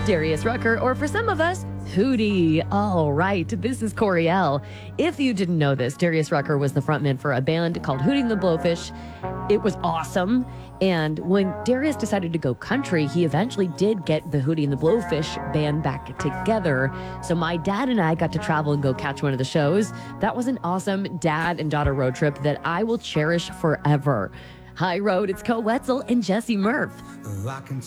Darius Rucker, or for some of us, Hootie. All right, this is Coriel. If you didn't know this, Darius Rucker was the frontman for a band called Hootie and the Blowfish. It was awesome. And when Darius decided to go country, he eventually did get the Hootie and the Blowfish band back together. So my dad and I got to travel and go catch one of the shows. That was an awesome dad and daughter road trip that I will cherish forever. High Road, it's Co Wetzel and Jesse Murph.